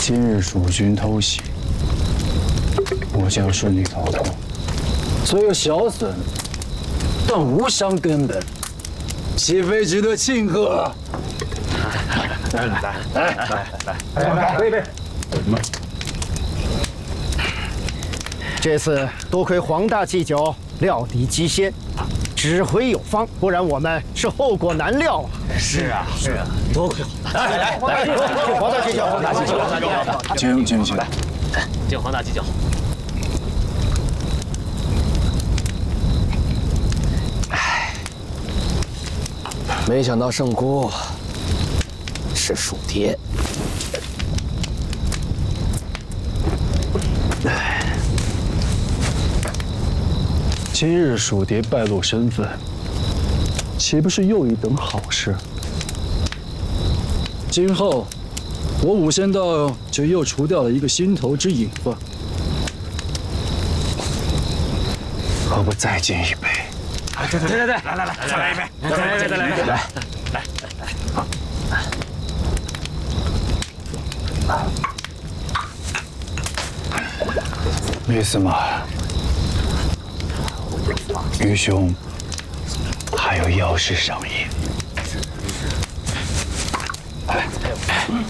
今日蜀军偷袭，我将顺利逃脱。虽有小损，但无伤根本，岂非值得庆贺？来，杯。 这次多亏黄大祭酒料敌机先，指挥有方，不然我们是后果难料啊！ 是啊，多亏黄大。来， 黄大祭酒， 黄大祭酒， 请。 来，敬黄大祭酒。 没想到圣姑是蜀爹。 今日蜀谍败露身份，岂不是又一等好事？今后，我武仙道就又除掉了一个心头之隐患，何不再敬一杯？ 对，来，再来一杯，再来一杯，来。 李司马，愚兄还有要事商议。